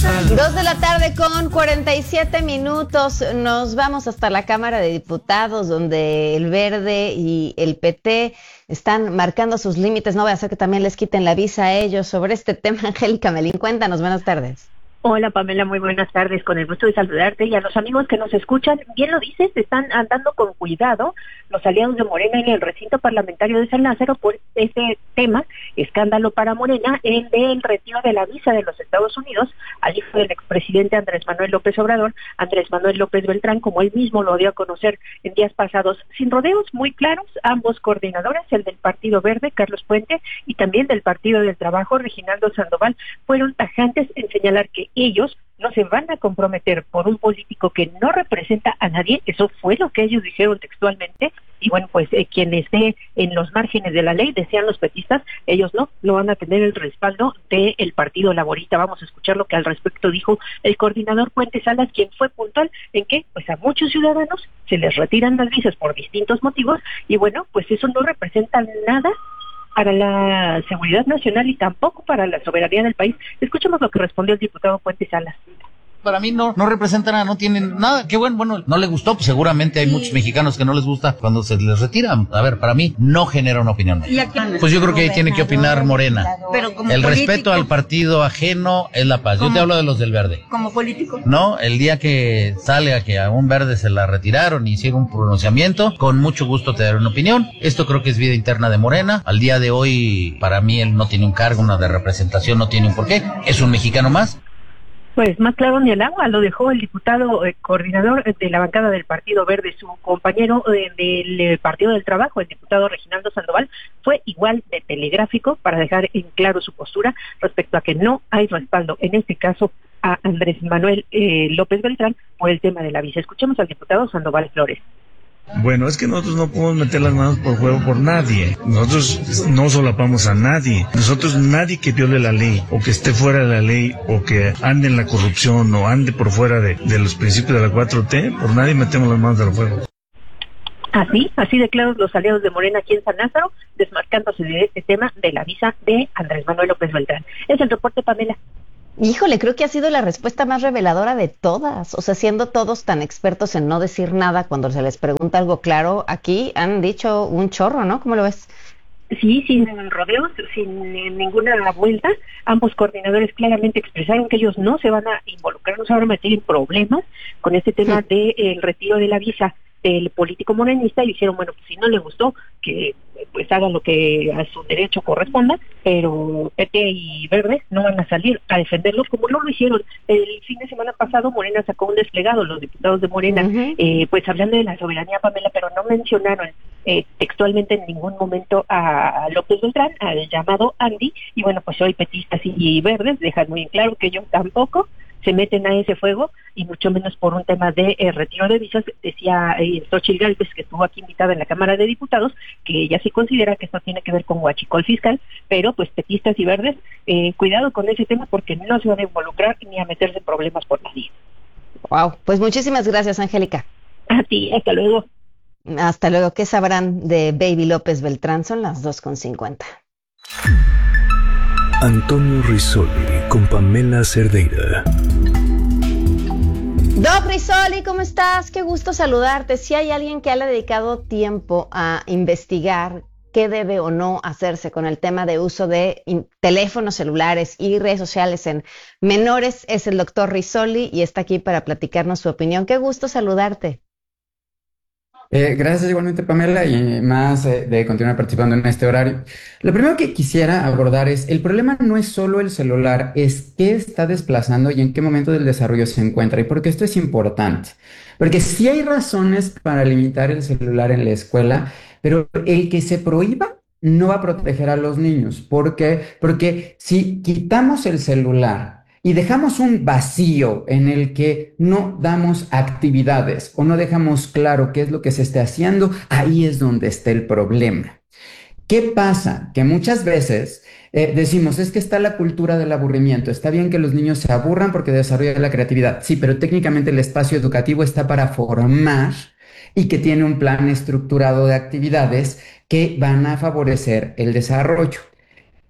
2:47 p.m. Nos vamos hasta la Cámara de Diputados, donde el Verde y el PT están marcando sus límites. No voy a hacer que también les quiten la visa a ellos. Sobre este tema, Angélica Melín, cuéntanos. Buenas tardes. Hola Pamela, muy buenas tardes, con el gusto de saludarte y a los amigos que nos escuchan. Bien lo dices, están andando con cuidado los aliados de Morena en el recinto parlamentario de San Lázaro por ese tema, escándalo para Morena, el del retiro de la visa de los Estados Unidos al hijo del expresidente Andrés Manuel López Obrador, Andrés Manuel López Beltrán, como él mismo lo dio a conocer en días pasados, sin rodeos muy claros. Ambos coordinadores, el del Partido Verde, Carlos Puente, y también del Partido del Trabajo, Reginaldo Sandoval, fueron tajantes en señalar que ellos no se van a comprometer por un político que no representa a nadie. Eso fue lo que ellos dijeron textualmente, y bueno, pues quien esté en los márgenes de la ley, decían los petistas, ellos no van a tener el respaldo del Partido Laborista. Vamos a escuchar lo que al respecto dijo el coordinador Puente Salas, quien fue puntual en que pues a muchos ciudadanos se les retiran las visas por distintos motivos, y bueno, pues eso no representa nada para la seguridad nacional y tampoco para la soberanía del país. Escuchemos lo que respondió el diputado Puente Salas. Para mí no representa nada, no tienen nada. Qué bueno, no le gustó, pues seguramente hay muchos mexicanos que no les gusta cuando se les retiran. A ver, para mí no genera una opinión. Pues yo creo que ahí tiene que opinar Morena. Pero como el político, respeto al partido ajeno es la paz. Yo te hablo de los del Verde. Como político. No, el día que sale a que a un Verde se la retiraron y hicieron un pronunciamiento, con mucho gusto te daré una opinión. Esto creo que es vida interna de Morena. Al día de hoy, para mí él no tiene un cargo, una de representación, no tiene un porqué. Es un mexicano más. Pues más claro ni el agua, lo dejó el diputado coordinador de la bancada del Partido Verde. Su compañero del Partido del Trabajo, el diputado Reginaldo Sandoval, fue igual de telegráfico para dejar en claro su postura respecto a que no hay respaldo, en este caso a Andrés Manuel López Beltrán, por el tema de la visa. Escuchemos al diputado Sandoval Flores. Bueno, es que nosotros no podemos meter las manos por juego por nadie. Nosotros no solapamos a nadie. Nosotros, nadie que viole la ley, o que esté fuera de la ley, o que ande en la corrupción, o ande por fuera de los principios de la 4T, por nadie metemos las manos al fuego. Así de claros los aliados de Morena aquí en San Lázaro, desmarcándose de este tema de la visa de Andrés Manuel López Beltrán. Es el reporte, Pamela. Híjole, creo que ha sido la respuesta más reveladora de todas. O sea, siendo todos tan expertos en no decir nada cuando se les pregunta algo claro, aquí han dicho un chorro, ¿no? ¿Cómo lo ves? Sí, sin rodeos, sin ninguna vuelta. Ambos coordinadores claramente expresaron que ellos no se van a involucrar, no se van a meter en problemas con este tema del retiro de la visa del político morenista, y dijeron, bueno, pues si no le gustó, que pues haga lo que a su derecho corresponda, pero PT y Verde no van a salir a defenderlos como no lo hicieron. El fin de semana pasado Morena sacó un desplegado, los diputados de Morena, pues hablando de la soberanía, Pamela, pero no mencionaron textualmente en ningún momento a López Beltrán, al llamado Andy, y bueno, pues hoy petistas y verdes dejan muy claro que ellos tampoco se meten a ese fuego, y mucho menos por un tema de retiro de visas. Decía Xochitl Gálvez, que estuvo aquí invitada en la Cámara de Diputados, que ella sí considera que esto tiene que ver con huachicol fiscal, pero pues petistas y verdes, cuidado con ese tema, porque no se van a involucrar ni a meterse en problemas por nadie. Wow, pues muchísimas gracias, Angélica. A ti, hasta luego. Hasta luego. ¿Qué sabrán de Baby López Beltrán? Son las 2:50. Antonio Risoli con Pamela Cerdeira. Doc Risoli, ¿cómo estás? Qué gusto saludarte. Si hay alguien que le ha dedicado tiempo a investigar qué debe o no hacerse con el tema de uso de teléfonos celulares y redes sociales en menores, es el doctor Risoli, y está aquí para platicarnos su opinión. Qué gusto saludarte. Gracias igualmente, Pamela, y más de continuar participando en este horario. Lo primero que quisiera abordar es, el problema no es solo el celular, es qué está desplazando y en qué momento del desarrollo se encuentra, y porque esto es importante. Porque sí hay razones para limitar el celular en la escuela, pero el que se prohíba no va a proteger a los niños. ¿Por qué? Porque si quitamos el celular y dejamos un vacío en el que no damos actividades o no dejamos claro qué es lo que se está haciendo, ahí es donde está el problema. ¿Qué pasa? Que muchas veces decimos, es que está la cultura del aburrimiento. Está bien que los niños se aburran porque desarrollan la creatividad. Sí, pero técnicamente el espacio educativo está para formar y que tiene un plan estructurado de actividades que van a favorecer el desarrollo.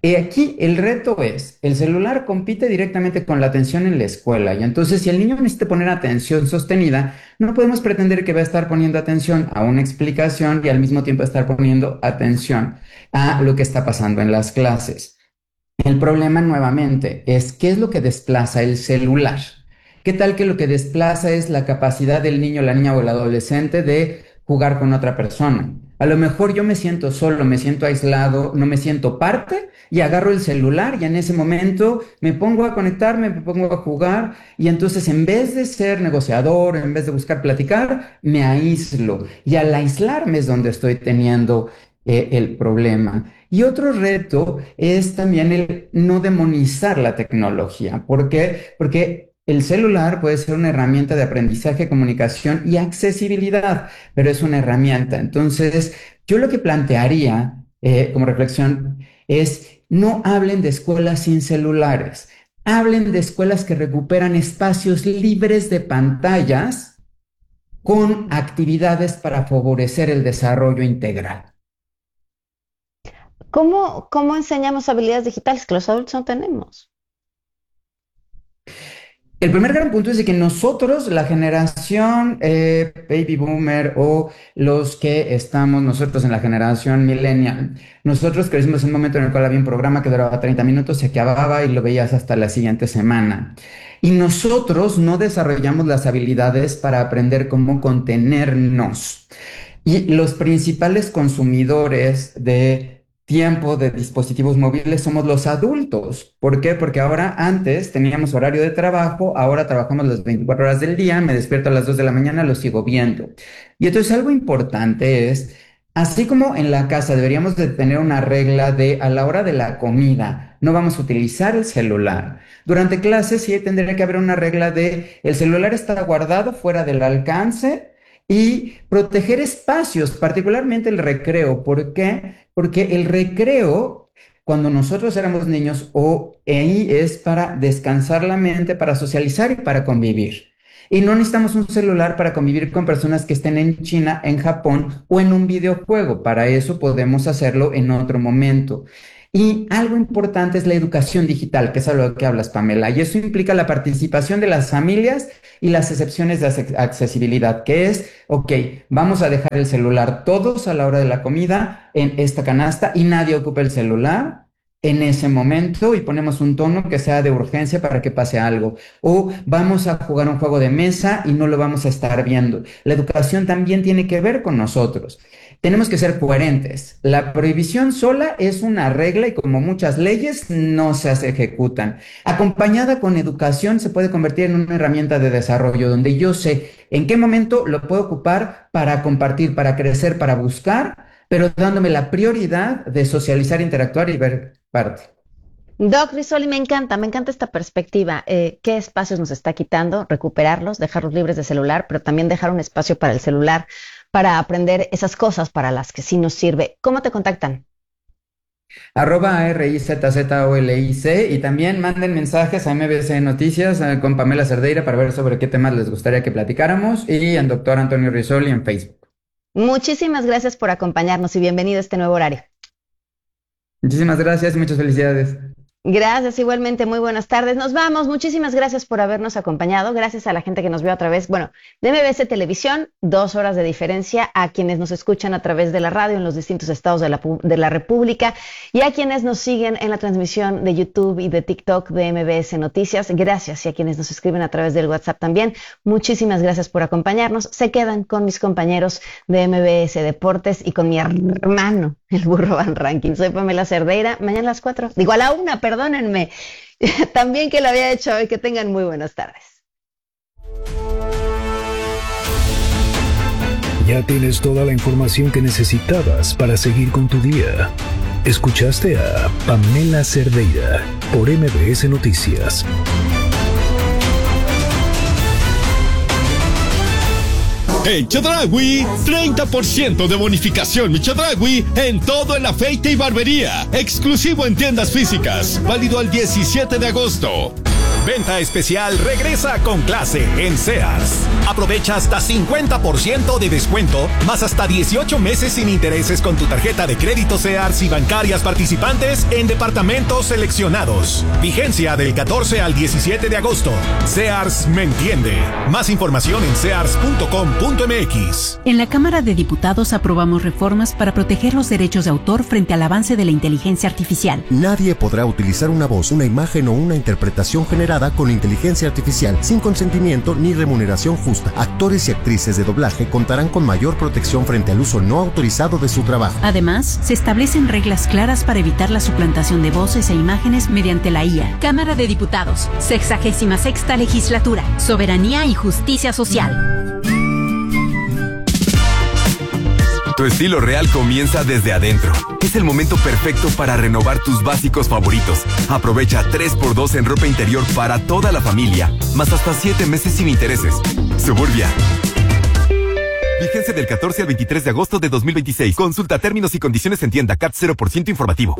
Aquí el reto es, el celular compite directamente con la atención en la escuela, y entonces si el niño necesita poner atención sostenida, no podemos pretender que va a estar poniendo atención a una explicación y al mismo tiempo estar poniendo atención a lo que está pasando en las clases. El problema nuevamente es ¿qué es lo que desplaza el celular? ¿Qué tal que lo que desplaza es la capacidad del niño, la niña o el adolescente de jugar con otra persona? A lo mejor yo me siento solo, me siento aislado, no me siento parte y agarro el celular y en ese momento me pongo a conectarme, me pongo a jugar y entonces en vez de ser negociador, en vez de buscar platicar, me aíslo y al aislarme es donde estoy teniendo el problema. Y otro reto es también el no demonizar la tecnología. ¿Por qué? Porque el celular puede ser una herramienta de aprendizaje, comunicación y accesibilidad, pero es una herramienta. Entonces, yo lo que plantearía como reflexión es no hablen de escuelas sin celulares, hablen de escuelas que recuperan espacios libres de pantallas con actividades para favorecer el desarrollo integral. ¿Cómo enseñamos habilidades digitales que los adultos no tenemos? El primer gran punto es de que nosotros, la generación baby boomer o los que estamos nosotros en la generación millennial, nosotros crecimos en un momento en el cual había un programa que duraba 30 minutos, se acababa y lo veías hasta la siguiente semana. Y nosotros no desarrollamos las habilidades para aprender cómo contenernos. Y los principales consumidores de tiempo de dispositivos móviles somos los adultos. ¿Por qué? Porque ahora antes teníamos horario de trabajo, ahora trabajamos las 24 horas del día, me despierto a las 2 de la mañana, lo sigo viendo. Y entonces algo importante es, así como en la casa deberíamos de tener una regla de a la hora de la comida, no vamos a utilizar el celular. Durante clases sí tendría que haber una regla de el celular está guardado fuera del alcance y proteger espacios, particularmente el recreo. ¿Por qué? Porque el recreo, cuando nosotros éramos niños, ahí es para descansar la mente, para socializar y para convivir. Y no necesitamos un celular para convivir con personas que estén en China, en Japón o en un videojuego. Para eso podemos hacerlo en otro momento. Y algo importante es la educación digital, que es a lo que hablas, Pamela, y eso implica la participación de las familias y las excepciones de accesibilidad, que es, ok, vamos a dejar el celular todos a la hora de la comida en esta canasta y nadie ocupa el celular en ese momento y ponemos un tono que sea de urgencia para que pase algo. O vamos a jugar un juego de mesa y no lo vamos a estar viendo. La educación también tiene que ver con nosotros. Tenemos que ser coherentes. La prohibición sola es una regla y como muchas leyes no se ejecutan. Acompañada con educación se puede convertir en una herramienta de desarrollo donde yo sé en qué momento lo puedo ocupar para compartir, para crecer, para buscar, pero dándome la prioridad de socializar, interactuar y ver parte. Doc Rizzoli, me encanta esta perspectiva. ¿Qué espacios nos está quitando? Recuperarlos, dejarlos libres de celular, pero también dejar un espacio para el celular, para aprender esas cosas para las que sí nos sirve. ¿Cómo te contactan? @RIZZOLIC y también manden mensajes a MBC Noticias con Pamela Cerdeira para ver sobre qué temas les gustaría que platicáramos y al doctor Antonio Rizzoli en Facebook. Muchísimas gracias por acompañarnos y bienvenido a este nuevo horario. Muchísimas gracias y muchas felicidades. Gracias, igualmente, muy buenas tardes. Nos vamos, muchísimas gracias por habernos acompañado, gracias a la gente que nos vio a través, de MBC Televisión, 2 horas de diferencia, a quienes nos escuchan a través de la radio en los distintos estados de la República y a quienes nos siguen en la transmisión de YouTube y de TikTok de MBS Noticias, gracias, y a quienes nos escriben a través del WhatsApp también, muchísimas gracias por acompañarnos. Se quedan con mis compañeros de MBS Deportes y con mi hermano, el Burro Van Ranking. Soy Pamela Cerdeira, mañana a las 4, a la 1, perdónenme, también que lo había hecho hoy. Que tengan muy buenas tardes. Ya tienes toda la información que necesitabas para seguir con tu día. Escuchaste a Pamela Cerdeira por MBS Noticias. En Chedraui, 30% de bonificación mi Chedraui en todo el afeite y barbería. Exclusivo en tiendas físicas. Válido al 17 de agosto. Venta especial regresa con clase en Sears. Aprovecha hasta 50% de descuento, más hasta 18 meses sin intereses con tu tarjeta de crédito Sears y bancarias participantes en departamentos seleccionados. Vigencia del 14 al 17 de agosto. Sears me entiende. Más información en sears.com.mx. En la Cámara de Diputados aprobamos reformas para proteger los derechos de autor frente al avance de la inteligencia artificial. Nadie podrá utilizar una voz, una imagen o una interpretación generada con inteligencia artificial sin consentimiento ni remuneración justa. Actores y actrices de doblaje contarán con mayor protección frente al uso no autorizado de su trabajo. Además, se establecen reglas claras para evitar la suplantación de voces e imágenes mediante la IA. Cámara de Diputados, 66ª Legislatura, Soberanía y Justicia Social. Tu estilo real comienza desde adentro. Es el momento perfecto para renovar tus básicos favoritos. Aprovecha 3x2 en ropa interior para toda la familia, más hasta 7 meses sin intereses. Suburbia. Vigencia del 14 al 23 de agosto de 2026. Consulta términos y condiciones en tienda. CAT 0% informativo.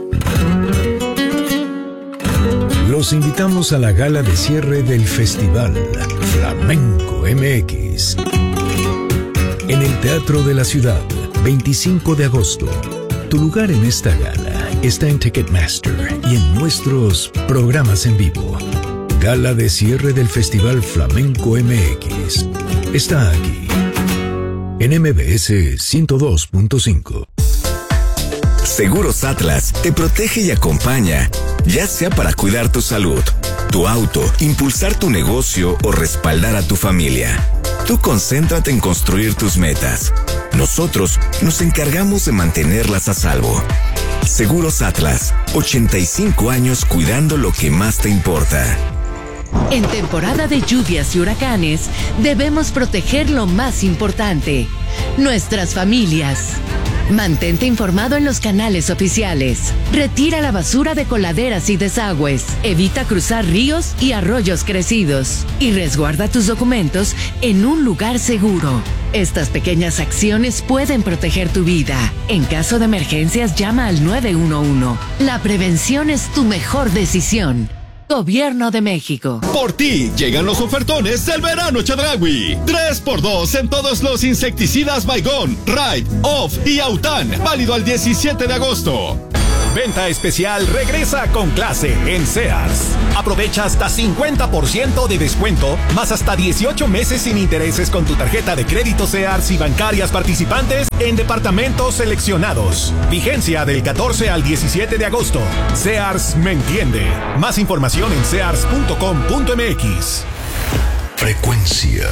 Los invitamos a la gala de cierre del Festival Flamenco MX en el Teatro de la Ciudad, 25 de agosto. Tu lugar en esta gala está en Ticketmaster y en nuestros programas en vivo. Gala de cierre del Festival Flamenco MX. Está aquí, en MBS 102.5. Seguros Atlas te protege y acompaña, ya sea para cuidar tu salud, tu auto, impulsar tu negocio o respaldar a tu familia. Tú concéntrate en construir tus metas. Nosotros nos encargamos de mantenerlas a salvo. Seguros Atlas, 85 años cuidando lo que más te importa. En temporada de lluvias y huracanes, debemos proteger lo más importante, nuestras familias. Mantente informado en los canales oficiales. Retira la basura de coladeras y desagües. Evita cruzar ríos y arroyos crecidos. Y resguarda tus documentos en un lugar seguro. Estas pequeñas acciones pueden proteger tu vida. En caso de emergencias, llama al 911. La prevención es tu mejor decisión. Gobierno de México. Por ti llegan los ofertones del verano Chedraui. 3x2 en todos los insecticidas Baygon, Ride, Off y Autan. Válido al 17 de agosto. Venta especial regresa con clase en Sears. Aprovecha hasta 50% de descuento, más hasta 18 meses sin intereses con tu tarjeta de crédito Sears y bancarias participantes en departamentos seleccionados. Vigencia del 14 al 17 de agosto. Sears me entiende. Más información en sears.com.mx. Frecuencia